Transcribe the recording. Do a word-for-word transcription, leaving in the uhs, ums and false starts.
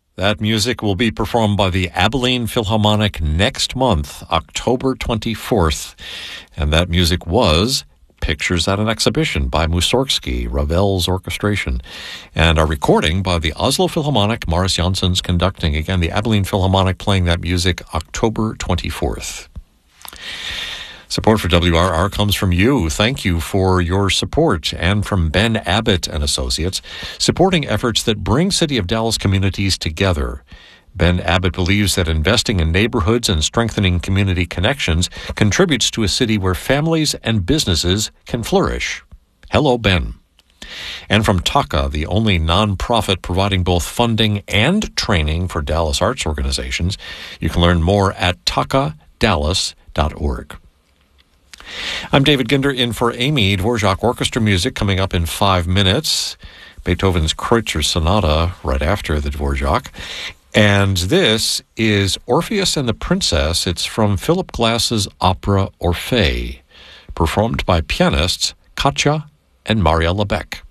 That music will be performed by the Abilene Philharmonic next month, October twenty-fourth. And that music was Pictures at an Exhibition by Mussorgsky, Ravel's orchestration. And a recording by the Oslo Philharmonic, Morris Jansson's conducting. Again, the Abilene Philharmonic playing that music October twenty-fourth. Support for W R R comes from you. Thank you for your support, and from Ben Abbott and Associates, supporting efforts that bring City of Dallas communities together. Ben Abbott believes that investing in neighborhoods and strengthening community connections contributes to a city where families and businesses can flourish. Hello, Ben. And from Taka, the only nonprofit providing both funding and training for Dallas arts organizations, you can learn more at taka dallas dot org. I'm David Ginder in for Amy. Dvorak Orchestra music coming up in five minutes. Beethoven's Kreutzer Sonata right after the Dvorak. And this is Orpheus and the Princess. It's from Philip Glass's opera Orphée, performed by pianists Katja and Maria Lebec.